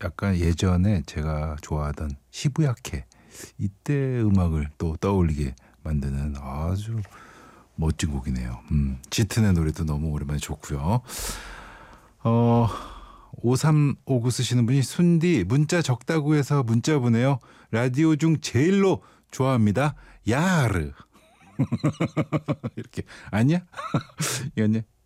약간 예전에 제가 좋아하던 시부야케 이때 음악을 또 떠올리게 만드는 아주 멋진 곡이네요. 짙은의 노래도 너무 오랜만에 좋고요. 5359 쓰시는 분이 순디 문자 적다고 해서 문자 보내요. 라디오 중 제일로 좋아합니다. 야르. 이렇게 아니야? 이거냐?